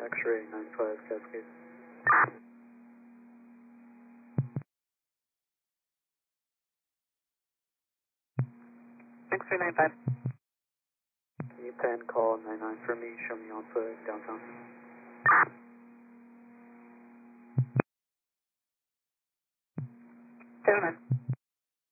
X-ray 95 Cascade. 6395. Can you pen call 99 for me? Show me Alpha downtown. Gentlemen.